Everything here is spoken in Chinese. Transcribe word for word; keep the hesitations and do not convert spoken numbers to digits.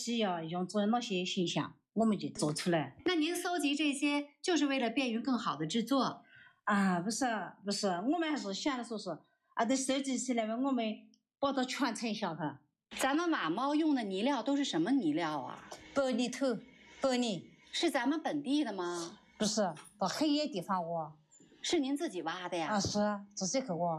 己要用做哪些形象，我们就做出来。 那您搜集这些就是为了便于更好的制作啊？不是不是，我们还是想的说是啊，得收集起来嘛，我们把它传承下去。 咱们瓦猫用的泥料都是什么泥料啊？ 白泥头，白泥是咱们本地的吗？ 不是，到很远地方挖。 是您自己挖的呀？ 啊，是自己去挖。